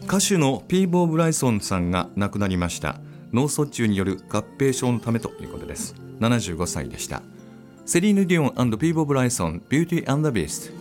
歌手のピーボー・ブライソンさんが亡くなりました。脳卒中による合併症のためということです。75歳でした。セリーヌ・ディオン&ピーボー・ブライソン、ビューティー・アンド・ビースト。